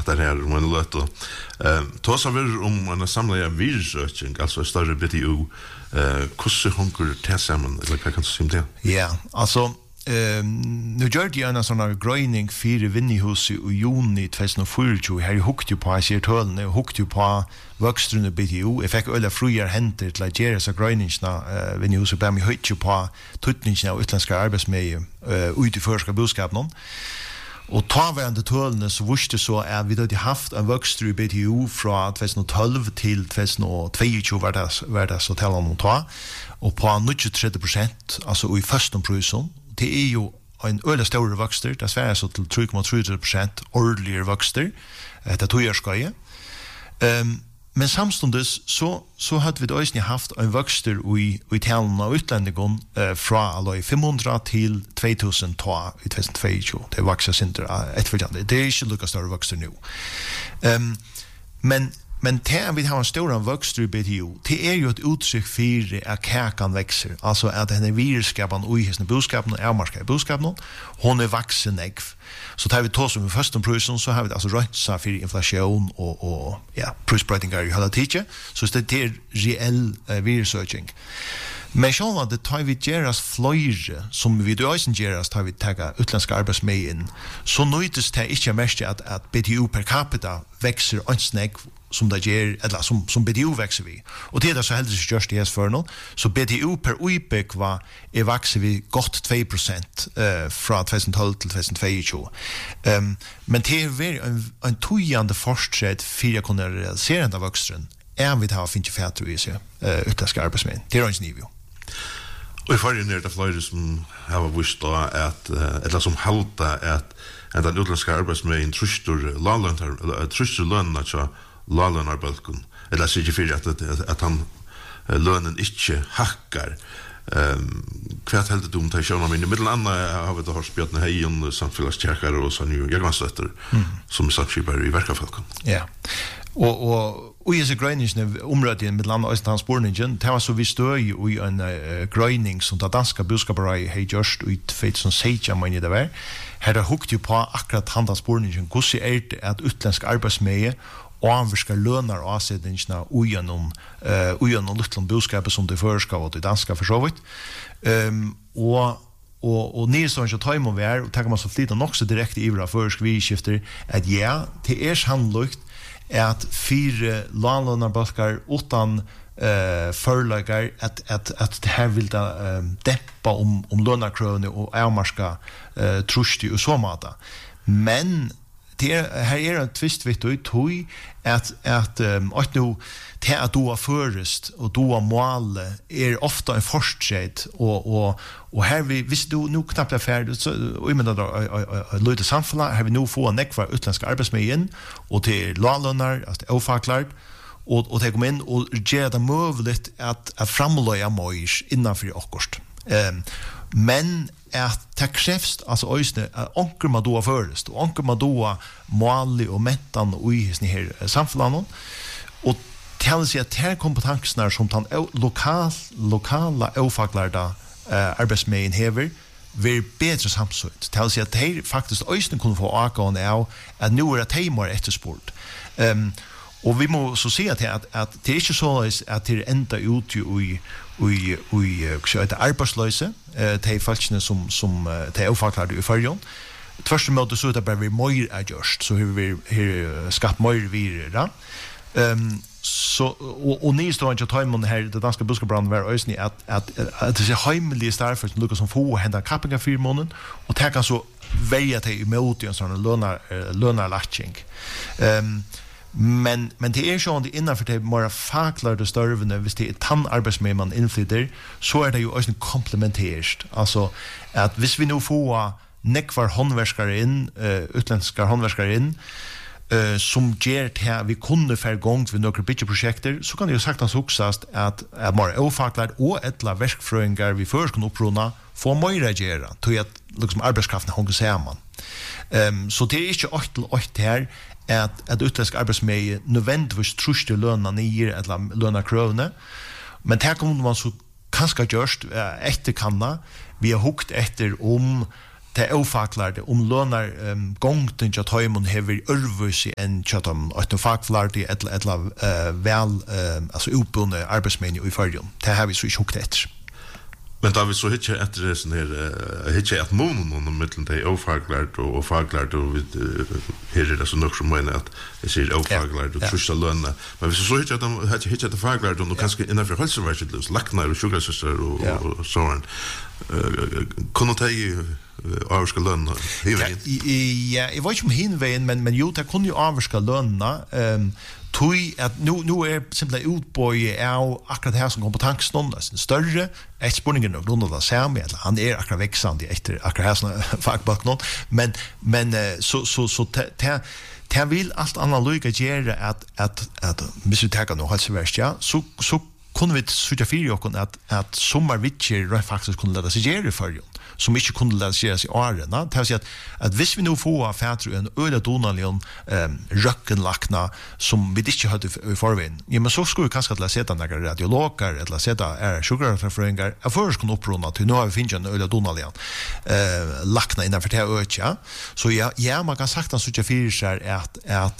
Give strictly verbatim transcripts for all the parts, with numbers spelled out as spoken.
det här om en löt och ta så vi om en samlad virsökning alltså större B T U eh hur hunker det samman eller vad kan du säga det? Ja, alltså Um, nu gör det en sån här gröning för Vinnihus i juni tjugohundrafyrtio här i hukte på att ser tölne och hukte på vuxna B T U. Jag fick ölla friar händer till att göra så gröningsna uh, Vinnihus och bäm hukte på tutningsna av utländska arbetsmedel uh, ut i förska boskapen. Och tavärande tölne så visste så är vi då haft en vuxna B T U från tjugotolv till tjugohundratjugotvå var det var det så tälla mot ta och på nittiotre procent alltså i första prisen. Det är ju en öle stor växter, det svär så till tre komma tre procent årliga växter. Det tog jag skoja. Ehm men samstundes så så hade vi då också haft en växter i i talen av utländigon eh, från alla femhundra till tvåtusen ta i tjugohundratjugotvå. Det växer inte ett följande. Det är inte lika stora växter nu. Ehm men Men det vi har en stor växter i B T U, det är ju ett uttryck för att kakan växer. Alltså att den är virskapen och i hesna boskapen och avmarska i boskapen, hon är vaksen ägg. Så tar vi tar som i första prisen så har vi alltså röntsa för inflation och, och ja, prisbreytingar i hela tiden. Så det är reell uh, virsökning. Men själva det tar vi geras flöjre, som vi då också geras tar vi taga utländska arbetsmedel in, så nöjdes det inte mest att, att B T U per capita växer en snägg som det ger, eller som, som B T U växer vi. Och det är det så helst inte görs det här för någon. Så B T U per uibäck var är växer vi gott två procent uh, från tjugotolv till tjugotjugotvå. Um, men det är en, en tojande fortsätt för att kunna realisera den växten än vi tar finns färre i sig uh, utländska arbetsmän. Det är inte nivå. Och i förrige nere det flöjde som har visst då att eller som halta att att den utländska arbetsmän trustor lalöntar eller trustor lönerna så lalönarbalken eller så för att att han lönen inte hackar. Ehm kvart helt dumt att köra men i mitten andra har vi då har spjärna hej och samfällskärkar och så nu jag måste efter som sakskipare i verkafalken. Ja. Och och och i så gröningen området med land och transportningen det var så vi står ju i en uh, gröning som det danska boskapare har gjort ut för som säger man i det var här det hukt ju på akkurat handelssportningen hur ser det att utländsk arbetsmedel och anvärska lönar och avsättningarna ugenom uh, ugenom lutland boskapet som det förska och det danska försövet um, och och och ni som jag tar emot är och tar man så flytta också direkt i våra förskvishifter att ja det är sannolikt att fyra landlånarbalkar utan uh, förläggar att, att, att det här vill uh, dämpa om, om lönarkröne och avmarska uh, trusti och så mata. Men det är, här är en tvist vitt och tog att, att, um, att nu det att du har förrest och du har mål är ofta en fortsätt och, och, och här vi, hvis du nu knappt är färdig så och jag menar löjde samfälla här vi nu får en nekva utländska arbetsmedel och till lånlönar, alltså ofaklart och, och det kommer in och gör det möjligt att, att framlöja mojs innanför åkost. Um, men att det krävs alltså ösne onkel man då förrest och onkel man då mål och mättan och i här samfällan och till sig att här kompetenserna som tan lokal lokala ofaglärda uh, arbetsmedel hever ver bättre samsut. Till sig att det faktiskt ösnen kunde få akon av att nu är det timar eftersport. Um, och vi må så se att att, att det är inte så att det ända ut i i i så att arbetslösa eh de falskna som som de ofaglärda i förjon. Tvärtom mot så att det bara vi mer adjust så hur vi hur skatt mer vi då. Ehm så och och ni står inte att ta emot här det danska boskapbrand var ösni att att att det är hemliga starför som Lucas som får hända kappinga för månaden och ta kan så välja till emot en sån lönar lönar latching. Ehm men men det är ju inte innanför det mer faklade störvene hvis det är tann arbetsmed man inflyter så är det ju också komplementerat alltså att hvis vi nu får nekvar håndverkare in uh, utländska håndverkare in uh, som ger till vi kunde för gång vid några byggeprojekter så kan det ju sagtans oxast att att mer ofaklad och ettla verkfröingar vi först kan upprona få mer agera till att liksom arbetskraften hänger samman. Um, så det är inte åt till åt här att att utländska arbetsmedel nödvändigtvis truste löna ner eller löna krona men här kommer man så kanske just efter kanna vi har hukt efter om det är ofaklart om lönar um, gångten jag tar man hever örvus en chatam att de faklart det ett ett uh, väl uh, alltså utbildade arbetsmän i förjon. Det har vi så sjukt efter. Men da vi så hitje etter det sånn her, uh, hitje et månen om mittelen til ofaglart og ofaglart, og vi, uh, her er det så nok som mener at jeg sier ofaglart og trusja lønne. Men hvis vi så hitje etter hitje etter faglart, og kanskje innenfor helseverket, laknar og sjukrasøster og, ja. og, og sånn, uh, kunne ta i avvarska lønne hinveien? Ja, jeg vet ikke om hinveien, men, men jo, det kunne jo avvarska lønne, um, Tui at nu nu er simpelthen utbøye av akkurat her som kompetansen er større, et spurningen av grunn av det samme, eller han er akkurat veksende etter akkurat her som fagbakken, men, men så, så, så det det vil alt annet lykke gjøre at, at, at hvis vi tenker noe helseverst, ja, så, så kunne vi sørge for dere at, at sommervitcher faktisk kunne lade seg gjøre for jo, som ikke kunne lade seg gjøre seg i årene. Det vil si at, at hvis vi nå får fætre en øyne donalion um, røkkenlakna som vi ikke hadde i forveien, ja, men så skulle vi kanskje lade seg noen radiologer, eller seg er sjukkaraterføringer, jeg først kunne opprunna til, nå har vi finnet en øyne donalion uh, lakna innenfor det øyne, så ja, ja, man kan sagt at sørge for seg at, at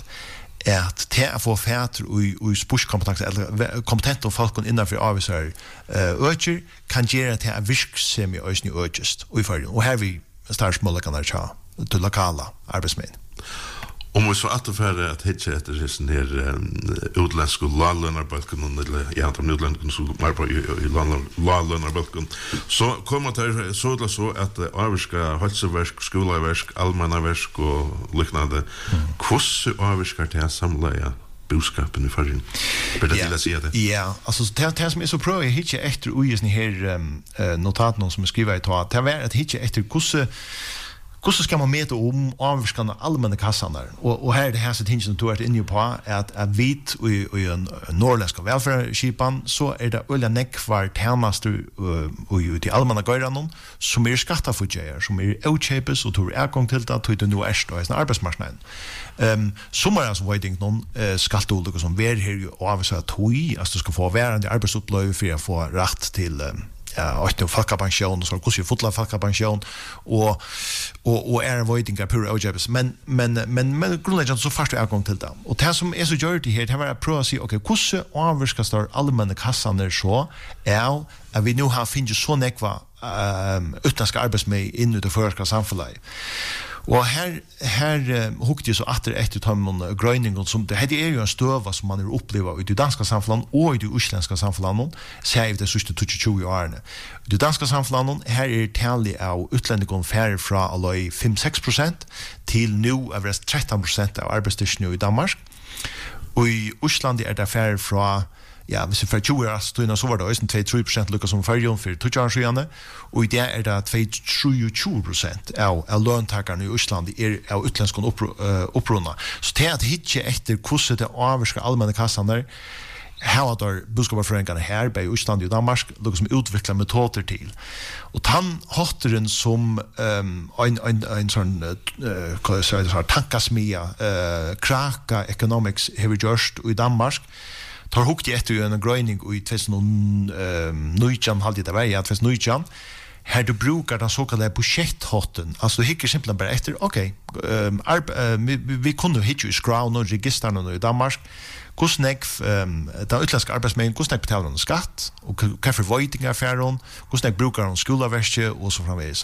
at det er få fæter og spørskompetanse eller kompetente folk innenfor avviser øker kan gjøre til at virksomhet i øyne økest og i førgen. Og her vi startsmålet kan ha til lokale arbeidsmenn. Om vi så atterfærre at hitje etter hessen her utländsk og lalønarbalken, eller ja, de utländske som er på i lalønarbalken, så kommer det så eller så at avvirska helseversk, skoleversk, allmannaversk og liknande. Hvordan avvirskar det samleie boskapen i fargen? Bør det til å si det? Ja, altså det som er så prøver jeg hitje etter ugesni her notaten som jeg skriver i tog, det er at hitje etter hvordan Hvordan skal man møte om avvirskende allmenne kassene? Og, og her er det her som tingene du er inne på, at, at vi i, i en norrlandsk velferdskipan, så er det øyne nekvar tjenester uh, i de allmenne gøyrene, som er skattefutgjerer, som er utkjøpes, og tror er gang til det, tror du nå er stå i arbeidsmarknaden. Um, som er altså veiting noen uh, skatteolike som er her og avvirskende tog, altså du skal få værende arbeidsoppløy for å få rett til um, ja, och det folkpension så hur ska fotla folkpension och och och är voidingar pure ojabs men men men men grundläggande så fast är gång till det och det som är så gjort det här det var pro se okej hur ska avvarska står allmänna kassan där så är att vi nu har finns så nekva ehm utländska arbetsmän in i det förska samhället. Og her, her uh, hukte jeg så atter etter tømmen grøyningen som det heter er jo en støva som man er oppleva i det danske samfunnet og i det uslenske samfunnet sier vi det sørste tjue årene. I det danske samfunnet her er tallet av utlendingen færre fra aløy fem til seks prosent til nå er det tretton prosent av arbeidsstyrkene i Danmark. Og i Osland er det færre fra ja, hvis vi for tjue år så var det også två till tre procent lukket som førjon for tjue år siden, og i det er det två till tjue prosent av, av løntakerne i Osland er av utländske opprunna. Så det er at hitje etter hvordan det avvirker allmenne kassene her var det budskaperforeningene her bei Osland og Danmark lukket som utvikler metoder til. Og tann hotteren som um, en, en, en sånn uh, hva jeg sier, tankasmia uh, Kraka Economics har vi gjort i Danmark tar hukt etter en grøyning i tjugohundranitton halvt det var, ja, tjugohundranitton her du brukar den såkallade budsjetthotten, alltså du hickar simpelthen bara efter, okej, okay, um, uh, vi, vi kunde hitta i skraun och registrarna i Danmark, hur snäck um, den utländska arbetsmängden, hur snäck betalar de skatt, och vad för vojtingar för dem, hur snäck brukar de skolavärste och så framvis.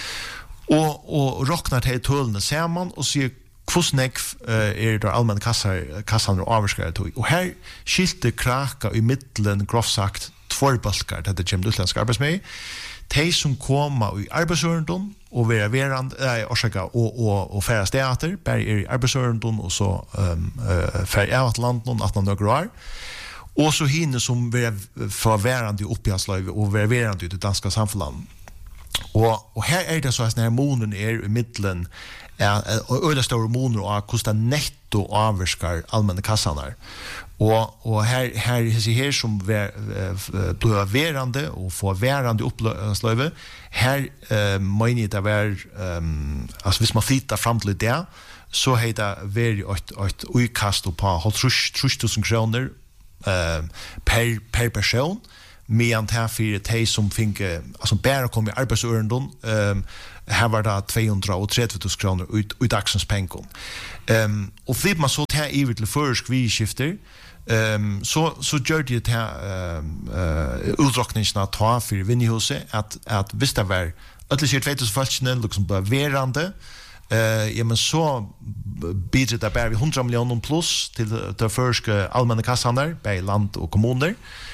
Och, och rocknar till tullene samman och ser Kvosnek uh, er der allmenne kassan og avvarskare tog. Og her skilte Kraka i middelen grovt sagt tvorbalkar, det kommer utländsk arbeidsmei. De som koma i arbeidsørendun og vera verand, nei, orsaka, og, og, og færa steater, bare er i arbeidsørendun og så um, uh, færa av landun attan nøkker år. Og så hine som vera fra verand i oppgjørsløyve og vera verand i det danske samfunnet. Og, og her er det så at denne monen er i middelen ja, og øyla store moner og hvordan netto avvirskar allmenne kassanar. Og, og her, her, her, her som ver, blir verande og får verande oppløyve, her uh, mener jeg det var, um, altså hvis man flyttar fram til det, så har det vært et utkast på halvtrus tusen kroner uh, per, per person, medan här för de som fick alltså bara kom i arbetsörendon ehm här var det tvåhundratrettio tusen kronor ut ut dagsens pengar. Ehm och för man så tar i till försk vi skifter ehm så så gör det här ehm uh, utdrakningsna ta för vinhuset att att visst det var att det ser två tusen falsknen liksom bara verande eh ja men så bidrar det bara hundra miljoner plus till det förska allmänna kassan där på land och kommuner.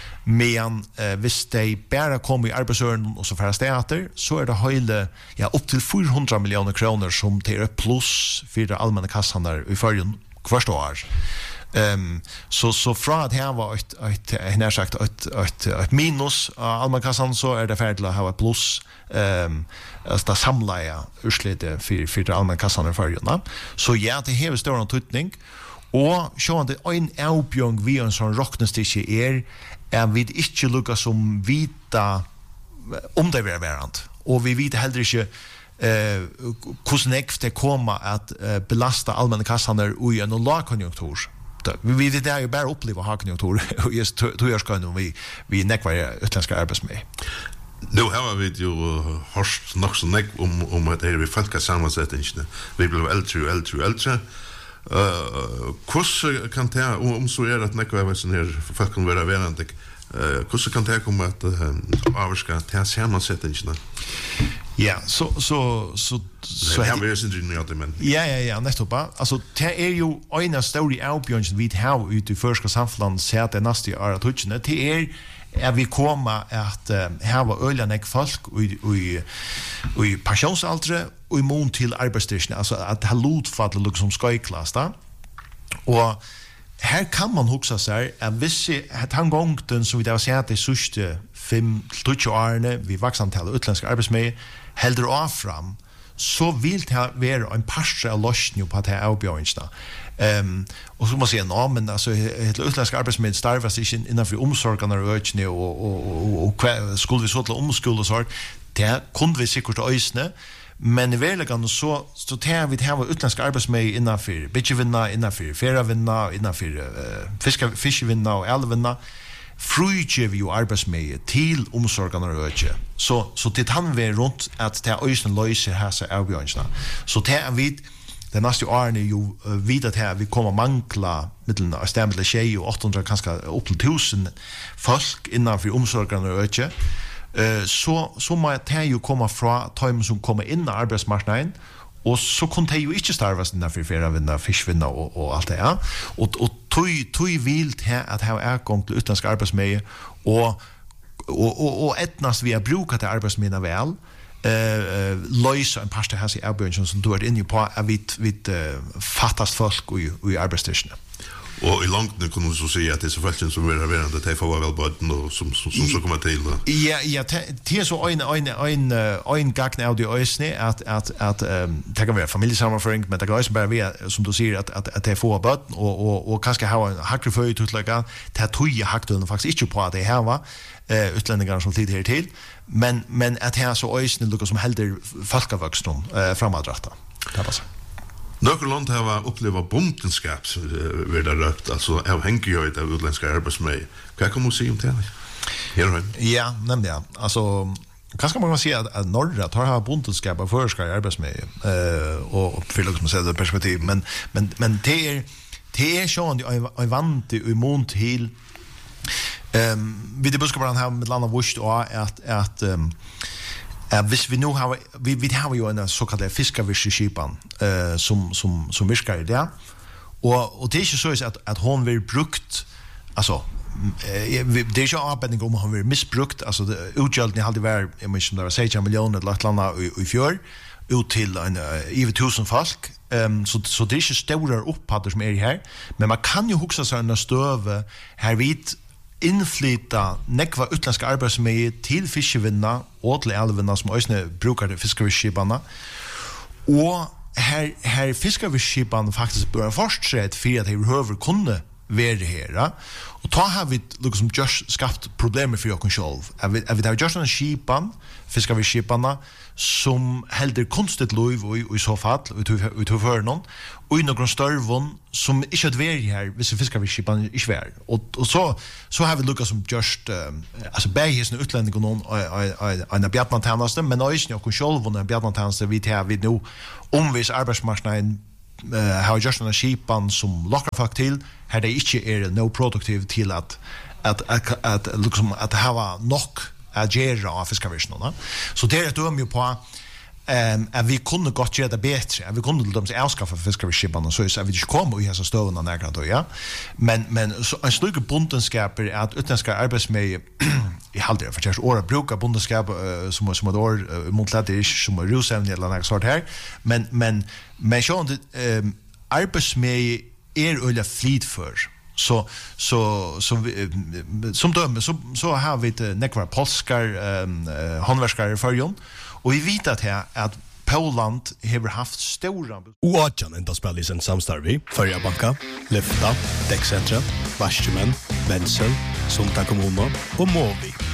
Men eh, hvis de bara kommer i arbetsøren og så færre steater, så er det høyde ja, opp til fyrahundra miljoner kroner som det er pluss for de allmänna kassan der i førjen hvert år. Um, så, så fra at her var et, et, et, nær sagt, et, et, et minus av allmänna kassan, så er det ferdig til å ha et pluss um, altså det samleie utslitet for, for de allmänna kassan i førjen. Så ja, det hever større tydning. Og så det en avbjørn vi en sånn rocknestikk er er vi ikke lukka som vita om det er verant. Og vi vet heller ikke eh, hvordan jeg det kommer at eh, belasta allmänna kassan i en lagkonjunktur. Vi vet det er jo bare oppleva ha-konjunktur og jeg tror jeg skal vi, vi nekvar utländska arbeidsmed. Nu har vi jo hørt nok så nek om, om at det er vi folka sammansettingene. Vi blir eldre og eldre og eldre. Uh, hvordan kan det, om, om så er at nekva av sånn her folk kan være verandeg, uh, hvordan kan det komme at uh, avvarska til sammansettingene? Ja, så så så så här vill jag inte nu men. Ja ja ja, nettopp. Alltså det är ju en story outbjörns vi har ut i förska samfällan ser det nästa är att hutchne det är är vi komma att här var öljanek folk och och och i pensionsalder och i mån till arbetsstation alltså att ha lotfall liksom skyklass där. Och här kan man huxa sig att vissa att han gångten som vi där ser det sista fem till årene vi vaksantal utländska arbetsmed heldur av fram så vill det vara en parstra av lösning på att det är avbjörnsna. Um, och så måste jag säga, men alltså, ett utländska arbetsmed starvar sig innanför omsorgarna och ökning och, och, och, och, och skulle vi så till omskuld och sånt, det kunde vi säkert ösna, men i verkligheten så, så tar vi det här utländska arbetsmed innanför bitchevinna, innanför feravinna, innanför uh, fiska, fiskvinna och älvinna, frugjev ju arbetsmed till omsorgarna och ökning. Så, så det han vi runt att det här ösna löser här sig avbjörnsna. Så det är vi det nästa åren är ju uh, vid att här vi kommer mankla mellan stämple tjej och åttahundra kanske upp till tusen folk innanför omsorgarna och ökning. Uh, så så må det ju komma från time som kommer in i arbetsmarknaden och så kan det ju inte starvas innanför feravinna, fiskvinna och, och allt det ja. Och och tog tog vill här att ha ergång till utländska arbetsmed och och och, och etnas vi har brukat det arbetsmedna väl eh lösa en pasta här i arbetsmarknaden som då är inne på att vi vi fattast folk och i arbetsstationen. Och i långt nu kan man så säga att det är så fallet som är verande det får väl bara och som som som så kommer till. Ja, ja, det är så en en en en gagn av det ösne att att att ta kan vara familjesammanföring men det går ju bara vi som du säger att att att det får barn och och och kanske ha en hackre för ut utlägga det tror jag hackte faktiskt inte på att det här var eh utlänningar som tid här till men men att här så ösne lukar som helder folkavöxton eh framåtratta. Det var så. Några land har upplevt bundenskap vid det rökt, alltså avhängighet av utländska arbetsmed. Vad kan man säga om det? Här ja, nämligen. Alltså, kanske man kan säga att, att norra tar ha bundenskap av förskar arbetsmed eh, och för liksom säga det perspektiv. Men, men, men det är det är så en vant i mån till um, vid det buskar man har med landa vust och att att um, Uh, hvis vi nu har vi vi har ju en så kallad fiskarviskeskipan eh som som som viskar det. Och och det är ju så att att hon vill brukt alltså eh, det är ju arbetet om hon vill missbrukt alltså utgälden hade varit jag menar som det var sex miljoner eller landa i, i fjör ut till en över tusen folk. Um, så så det är ju stora upphatter som är här, men man kan ju huxa sig en stöve här vid inflyta nekva utländska arbetsmed till fiskevinna och till älvarna som ösne brukar fiskeviskiparna och här här fiskeviskiparna faktiskt börjar fortsätta för att de behöver kunna vara här. Och ta har vi liksom just skapt problem för jag själv. Jag vet jag vet har just en skipan, fiskar vi skiparna som helder konstigt lov och i så fall ut ut för någon och i någon störvon som inte att vara här hvis vi fiskar vi skipan i svär. Och och så så har vi luckat som just um, alltså bäges en utlänning och någon en bjärtnantjänste men också någon själv och en bjärtnantjänste vi tar vi nu omvis arbetsmarknaden uh, har just en skipan som lockar folk till här det inte är no produktiv till att att att att liksom att ha nog att göra av fiskavisnorna. Så det är ett döm ju på ehm att vi kunde gott göra det bättre. Vi kunde de sig avskaffa fiskavisskiparna så är vi inte kommer i dessa stövna nära då ja. Men men så en stor bondenskap är att utländska arbetsmed i halvdel för just åra brukar bondenskap uh, som som ett år uh, montladish som rusen eller något sånt här. Men men men så um, arbetsmed är ölla flit för så så som som döme så så har vi det nekvar polskar ehm um, handverkare för jon och vi vet att här att Poland har haft stora Oatjan enda spellis en samstarvi Förja banka, Lyfta, Däckcentra, Varsjumen, Bensel, Sunta kommuna och Movi.